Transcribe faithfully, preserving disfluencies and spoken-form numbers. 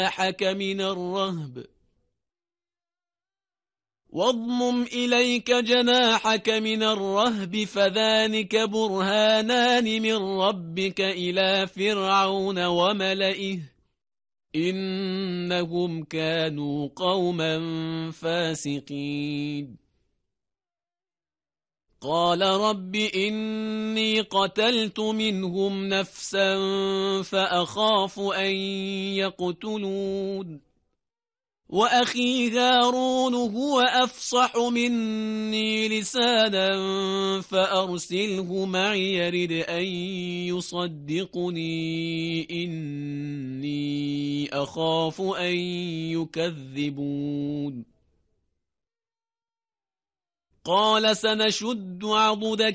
جناحك من الرهب واضمم إليك جناحك من الرهب فذلك برهانان من ربك إلى فرعون وملئه إنهم كانوا قوما فاسقين قال رب إني قتلت منهم نفسا فأخاف أن يقتلون وأخي هارون هو أفصح مني لسانا فأرسله معي يرد أن يصدقني إني أخاف أن يكذبون قال سنشد عضدك